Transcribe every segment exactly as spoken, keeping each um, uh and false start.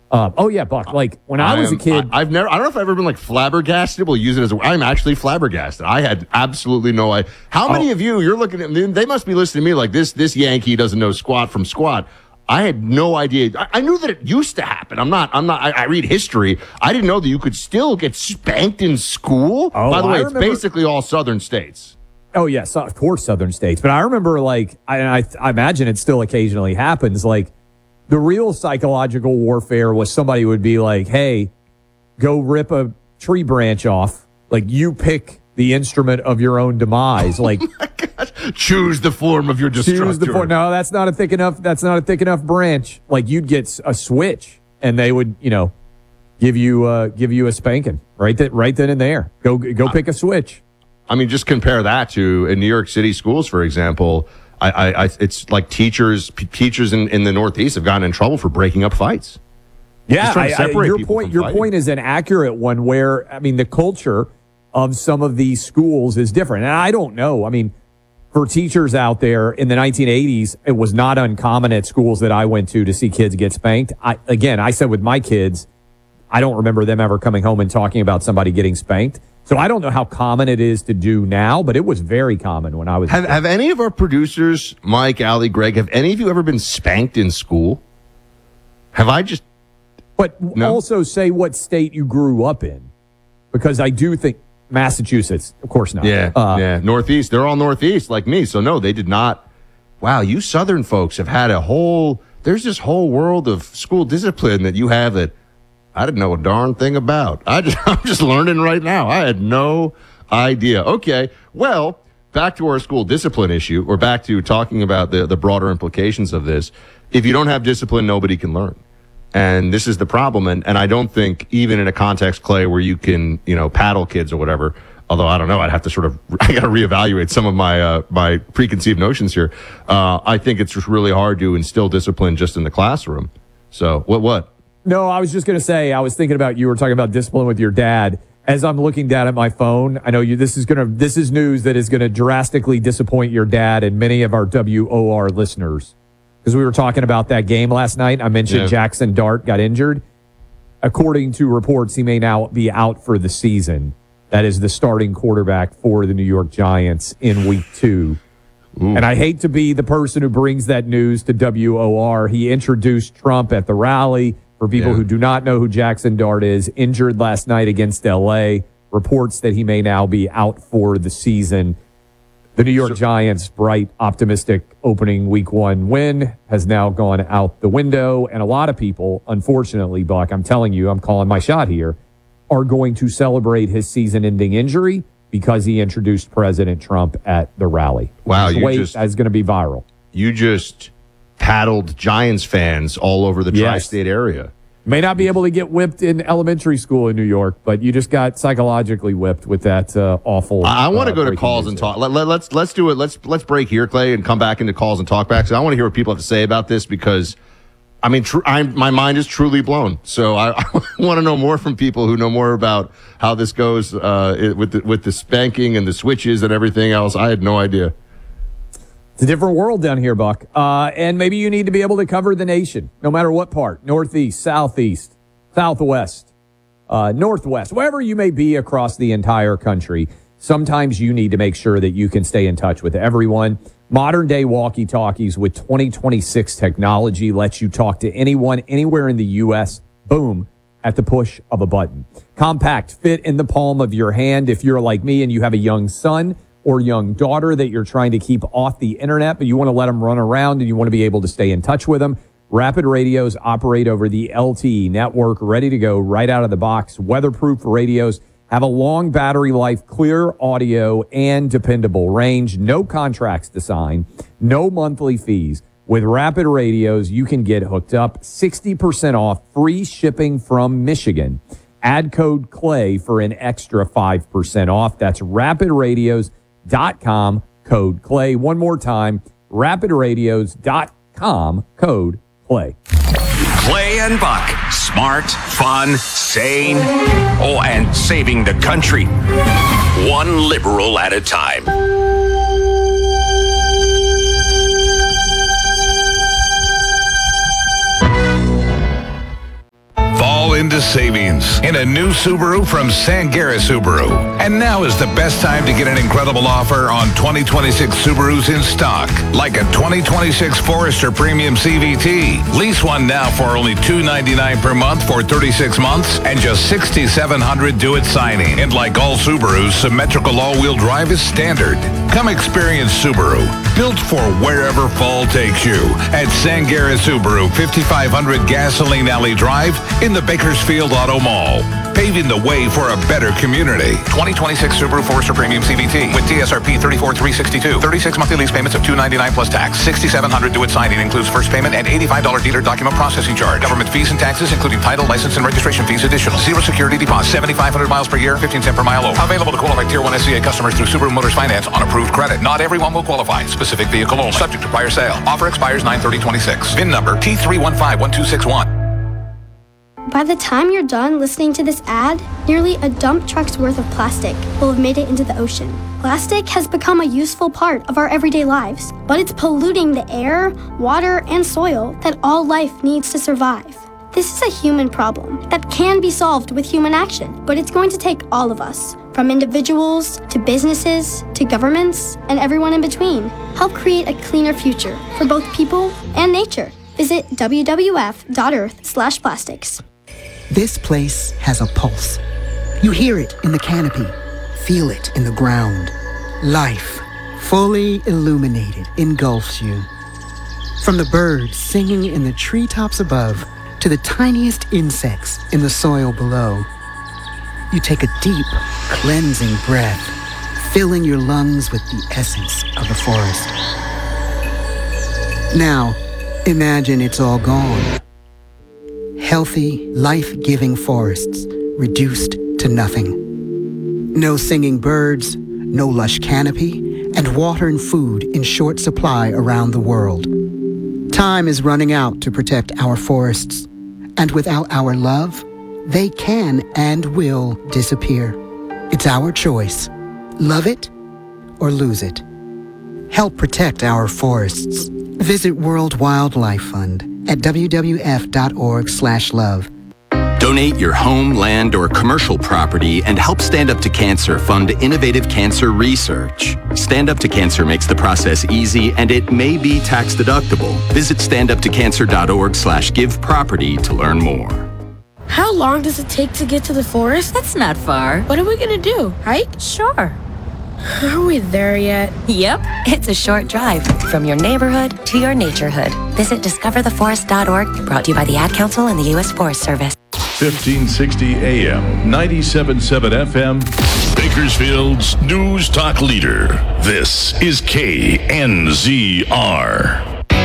Um, oh yeah, Buck. Like when I, I was am, a kid, I, I've never. I don't know if I've ever been like flabbergasted. We'll use it as. A, I'm actually flabbergasted. I had absolutely no idea. How many oh. of you? You're looking at. They must be listening to me like this. This Yankee doesn't know squat from squat. I had no idea. I, I knew that it used to happen. I'm not. I'm not. I, I read history. I didn't know that you could still get spanked in school. Oh, By the way, I it's remember, basically all southern states. Oh yes, of course, southern states. But I remember, like, I, I, I imagine it still occasionally happens. Like, the real psychological warfare was somebody would be like, "Hey, go rip a tree branch off. Like, you pick the instrument of your own demise. Like, oh choose the form of your destructor. Choose the form. No, that's not a thick enough. That's not a thick enough branch. Like, you'd get a switch, and they would, you know, give you uh, give you a spanking right that right then and there. Go go pick a switch. I mean, just compare that to in New York City schools, for example. I, I, I it's like teachers p- teachers in, in the Northeast have gotten in trouble for breaking up fights. Yeah, I, I, your point. Your fighting. point is an accurate one. Where I mean, the culture of some of these schools is different, and I don't know. I mean, for teachers out there in the nineteen eighties, it was not uncommon at schools that I went to to see kids get spanked. I, again, I said with my kids, I don't remember them ever coming home and talking about somebody getting spanked. So I don't know how common it is to do now, but it was very common when I was. Have, have any of our producers, Mike, Allie, Greg, have any of you ever been spanked in school? Have I just? But no? Also say what state you grew up in, because I do think Massachusetts, of course not. Yeah, uh, yeah, Northeast. They're all Northeast like me, so no, they did not. Wow, you Southern folks have had a whole. There's this whole world of school discipline that you have that I didn't know a darn thing about. I just, I'm just learning right now. I had no idea. Okay, well, back to our school discipline issue, or back to talking about the, the broader implications of this. If you don't have discipline, nobody can learn. And this is the problem. And, and I don't think even in a context, Clay, where you can, you know, paddle kids or whatever, although I don't know, I'd have to sort of, I got to reevaluate some of my, uh, my preconceived notions here. Uh, I think it's just really hard to instill discipline just in the classroom. So what, what? No, I was just going to say, I was thinking about, you were talking about discipline with your dad. As I'm looking down at my phone, I know you, this is going to, this is news that is going to drastically disappoint your dad and many of our W O R listeners. Because we were talking about that game last night. I mentioned yeah. Jackson Dart got injured. According to reports, he may now be out for the season. That is the starting quarterback for the New York Giants in week two. Ooh. And I hate to be the person who brings that news to W O R. He introduced Trump at the rally. For people yeah. who do not know who Jackson Dart is, injured last night against L A. Reports that he may now be out for the season. The New York Giants' bright, optimistic opening week one win has now gone out the window. And a lot of people, unfortunately, Buck, I'm telling you, I'm calling my shot here, are going to celebrate his season-ending injury because he introduced President Trump at the rally. Wow, you wait, just that's going to be viral. You just paddled Giants fans all over the yes. tri-state area. May not be able to get whipped in elementary school in New York, but you just got psychologically whipped with that uh, awful. I, I want to uh, go to calls and talk. Let, let, let's let's do it. Let's let's break here, Clay, and come back into calls and talk back. So I want to hear what people have to say about this because, I mean, tr- I'm, my mind is truly blown. So I, I want to know more from people who know more about how this goes uh, it, with the, with the spanking and the switches and everything else. I had no idea. It's a different world down here, Buck. Uh, and maybe you need to be able to cover the nation, no matter what part, northeast, southeast, southwest, uh, northwest, wherever you may be across the entire country. Sometimes you need to make sure that you can stay in touch with everyone. Modern day walkie-talkies with twenty twenty-six technology lets you talk to anyone, anywhere in the U S, boom, at the push of a button. Compact, fit in the palm of your hand. If you're like me and you have a young son or young daughter that you're trying to keep off the internet, but you want to let them run around and you want to be able to stay in touch with them, Rapid Radios operate over the L T E network, ready to go right out of the box. Weatherproof radios have a long battery life, clear audio, and dependable range. No contracts to sign, no monthly fees. With Rapid Radios, you can get hooked up, sixty percent off, free shipping from Michigan. Add code CLAY for an extra five percent off. That's rapid radios dot com, code CLAY. One more time, rapid radios dot com, code CLAY. Clay and Buck. Smart, fun, sane, oh, and saving the country. One liberal at a time. into savings in a new Subaru from Sangera Subaru. And now is the best time to get an incredible offer on twenty twenty-six Subarus in stock, like a twenty twenty-six Forester Premium C V T. Lease one now for only two hundred ninety-nine dollars per month for thirty-six months and just six thousand seven hundred dollars due at signing. And like all Subarus, symmetrical all-wheel drive is standard. Come experience Subaru, built for wherever fall takes you at Sangera Subaru, fifty-five hundred Gasoline Alley Drive in the Bakersfield Auto Mall, paving the way for a better community. twenty twenty-six Subaru Forester Premium C V T with D S R P thirty-four thousand three hundred sixty-two dollars. thirty-six monthly lease payments of two hundred ninety-nine dollars plus tax. six thousand seven hundred dollars due at signing includes first payment and eighty-five dollars dealer document processing charge. Government fees and taxes, including title, license, and registration fees additional. Zero security deposit. seventy-five hundred miles per year, fifteen cents per mile over. Available to qualified Tier one S C A customers through Subaru Motors Finance on approved credit. Not everyone will qualify. Specific vehicle only. Subject to prior sale. Offer expires nine thirty twenty-six. V I N number T three one five one two six one. By the time you're done listening to this ad, nearly a dump truck's worth of plastic will have made it into the ocean. Plastic has become a useful part of our everyday lives, but it's polluting the air, water, and soil that all life needs to survive. This is a human problem that can be solved with human action, but it's going to take all of us, from individuals to businesses to governments and everyone in between. Help create a cleaner future for both people and nature. Visit w w w dot earth slash plastics. This place has a pulse. You hear it in the canopy, feel it in the ground. Life, fully illuminated, engulfs you. From the birds singing in the treetops above to the tiniest insects in the soil below, you take a deep, cleansing breath, filling your lungs with the essence of the forest. Now, imagine it's all gone. Healthy, life-giving forests reduced to nothing. No singing birds, no lush canopy, and water and food in short supply around the world. Time is running out to protect our forests, and without our love, they can and will disappear. It's our choice. Love it or lose it. Help protect our forests. Visit World Wildlife Fund at w w f dot org slash love. Donate your home, land, or commercial property and help Stand Up to Cancer fund innovative cancer research. Stand Up to Cancer makes the process easy and it may be tax deductible. Visit stand up to cancer dot org slash give property to learn more. How long does it take to get to the forest? That's not far. What are we gonna do? Hike? Sure. Are we there yet? Yep. It's a short drive from your neighborhood to your naturehood. Visit discover the forest dot org, brought to you by the Ad Council and the U S Forest Service. fifteen sixty A M, ninety-seven point seven F M, Bakersfield's News Talk Leader. This is K N Z R.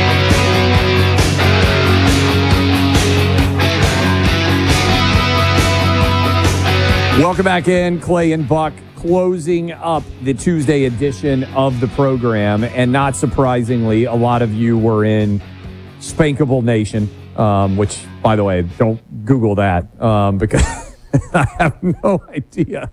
Welcome back in, Clay and Buck, closing up the Tuesday edition of the program. And not surprisingly, a lot of you were in Spankable Nation, um, which, by the way, don't Google that um, because I have no idea.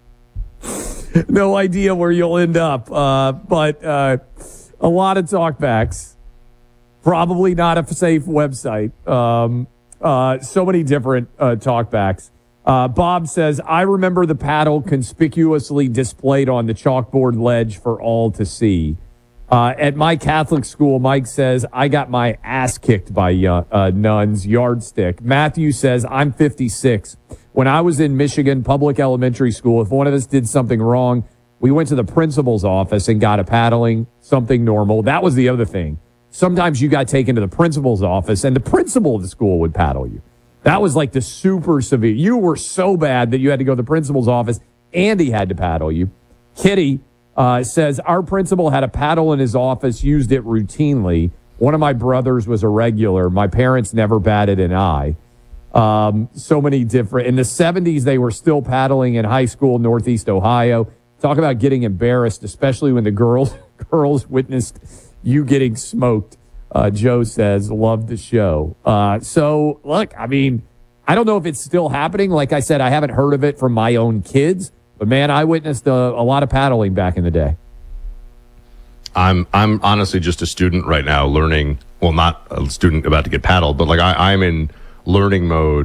No idea where you'll end up. Uh, but uh, a lot of talkbacks. Probably not a safe website. Um, uh, so many different uh, talkbacks. Uh, Bob says, I remember the paddle conspicuously displayed on the chalkboard ledge for all to see. Uh, at my Catholic school, Mike says, I got my ass kicked by uh, uh, nuns, yardstick. Matthew says, I'm fifty-six. When I was in Michigan public elementary school, if one of us did something wrong, we went to the principal's office and got a paddling, something normal. That was the other thing. Sometimes you got taken to the principal's office and the principal of the school would paddle you. That was like the super severe. You were so bad that you had to go to the principal's office and he had to paddle you. Kitty uh, says, our principal had a paddle in his office, used it routinely. One of my brothers was a regular. My parents never batted an eye. Um, so many different. In the seventies, they were still paddling in high school, Northeast Ohio. Talk about getting embarrassed, especially when the girls girls witnessed you getting smoked. Uh, Joe says, love the show. Uh, so, look, I mean, I don't know if it's still happening. Like I said, I haven't heard of it from my own kids. But, man, I witnessed a, a lot of paddling back in the day. I'm I'm honestly just a student right now learning. Well, not a student about to get paddled, but like I, I'm in learning mode.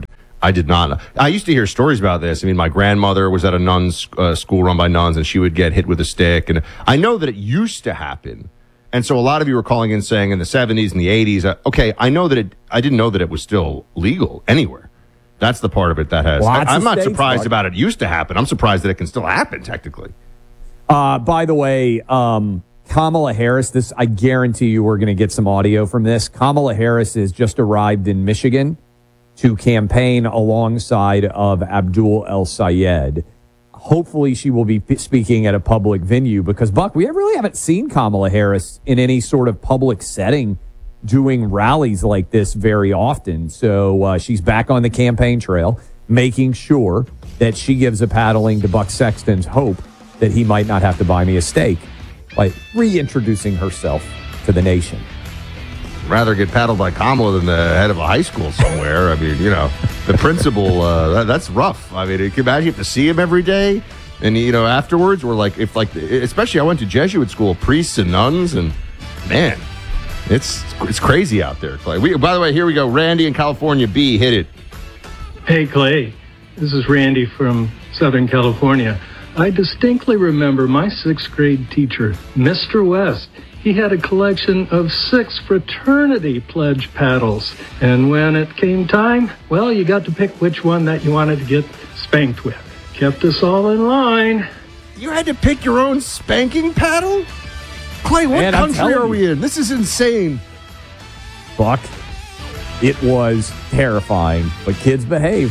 I did not. I used to hear stories about this. I mean, my grandmother was at a nuns uh, school run by nuns, and she would get hit with a stick. And I know that it used to happen. And so a lot of you were calling in saying in the seventies and the eighties, uh, okay, I know that it, I didn't know that it was still legal anywhere. That's the part of it that has. I, I'm not surprised Mark. about it used to happen. I'm surprised that it can still happen technically. Uh, by the way, um, Kamala Harris, this, I guarantee you we're going to get some audio from this. Kamala Harris has just arrived in Michigan to campaign alongside of Abdul El-Sayed. Hopefully she will be p- speaking at a public venue because, Buck, we really haven't seen Kamala Harris in any sort of public setting doing rallies like this very often. So uh, she's back on the campaign trail, making sure that she gives a paddling to Buck Sexton's hope that he might not have to buy me a steak by reintroducing herself to the nation. Rather get paddled by Kamala than the head of a high school somewhere. I mean, you know, the principal, uh, that, that's rough. I mean, you can imagine you have to see him every day. And, you know, afterwards, we're like, if like, especially I went to Jesuit school, priests and nuns, and man, it's it's crazy out there, Clay. We, by the way, here we go. Randy in California B, hit it. Hey, Clay. This is Randy from Southern California. I distinctly remember my sixth grade teacher, Mister West. He had a collection of six fraternity pledge paddles. And when it came time, well, you got to pick which one that you wanted to get spanked with. Kept us all in line. You had to pick your own spanking paddle? Clay, what Man, country are you. we in? This is insane. Buck, it was terrifying, but kids behaved.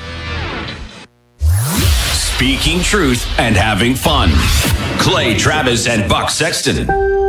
Speaking truth and having fun. Clay Travis and Buck Sexton.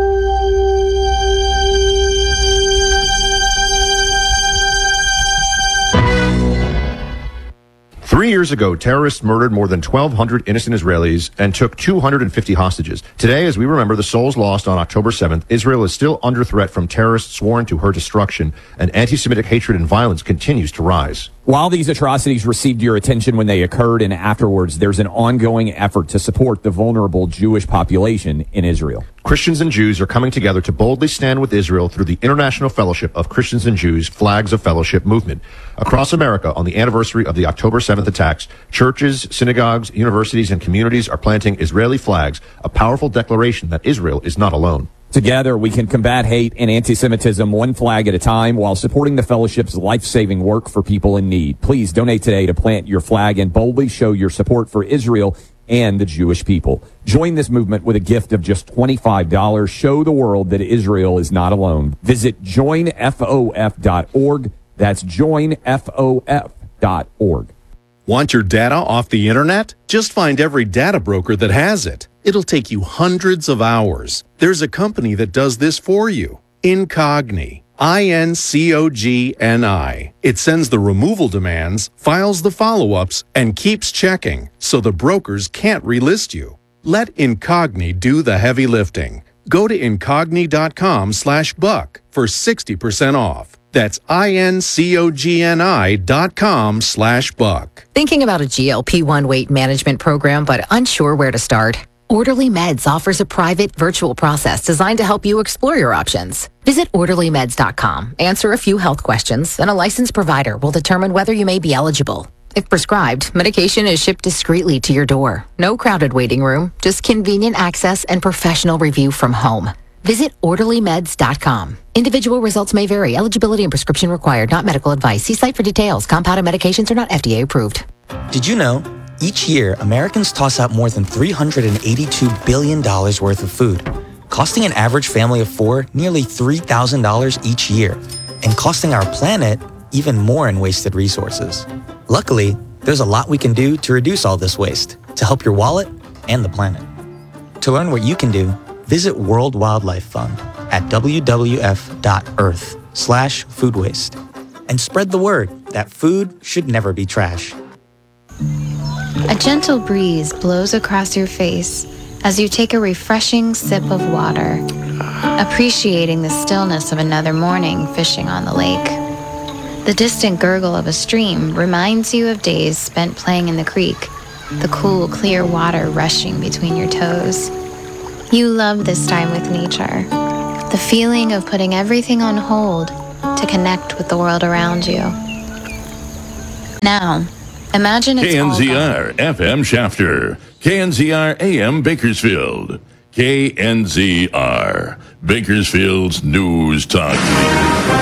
Three years ago, terrorists murdered more than twelve hundred innocent Israelis and took two hundred fifty hostages. Today, as we remember the souls lost on October seventh, Israel is still under threat from terrorists sworn to her destruction, and anti-Semitic hatred and violence continues to rise. While these atrocities received your attention when they occurred and afterwards, there's an ongoing effort to support the vulnerable Jewish population in Israel. Christians and Jews are coming together to boldly stand with Israel through the International Fellowship of Christians and Jews Flags of Fellowship movement. Across America, on the anniversary of the October seventh attacks, churches, synagogues, universities, and communities are planting Israeli flags, a powerful declaration that Israel is not alone. Together, we can combat hate and anti-Semitism one flag at a time while supporting the fellowship's life-saving work for people in need. Please donate today to plant your flag and boldly show your support for Israel and the Jewish people. Join this movement with a gift of just twenty-five dollars. Show the world that Israel is not alone. Visit join F O F dot org. That's join F O F dot org. Want your data off the internet? Just find every data broker that has it. It'll take you hundreds of hours. There's a company that does this for you. Incogni. I N C O G N I. It sends the removal demands, files the follow-ups, and keeps checking, so the brokers can't relist you. Let Incogni do the heavy lifting. Go to incogni.com slash buck for sixty percent off. That's I-N-C-O-G-N-I dot com slash buck. Thinking about a G L P one weight management program but unsure where to start? Orderly Meds offers a private virtual process designed to help you explore your options. Visit orderly meds dot com, answer a few health questions, and a licensed provider will determine whether you may be eligible. If prescribed, medication is shipped discreetly to your door. No crowded waiting room, just convenient access and professional review from home. Visit orderly meds dot com. Individual results may vary. Eligibility and prescription required, not medical advice. See site for details. Compounded medications are not F D A approved. Did you know? Each year, Americans toss out more than three hundred eighty-two billion dollars worth of food, costing an average family of four nearly three thousand dollars each year, and costing our planet even more in wasted resources. Luckily, there's a lot we can do to reduce all this waste, to help your wallet and the planet. To learn what you can do, visit World Wildlife Fund at w w f dot earth slash food waste and spread the word that food should never be trash. A gentle breeze blows across your face as you take a refreshing sip of water, appreciating the stillness of another morning fishing on the lake. The distant gurgle of a stream reminds you of days spent playing in the creek, the cool, clear water rushing between your toes. You love this time with nature, the feeling of putting everything on hold to connect with the world around you. Now, imagine it's K N Z all R F M Shafter, K N Z R A M Bakersfield, K N Z R, Bakersfield's News Talk Leader.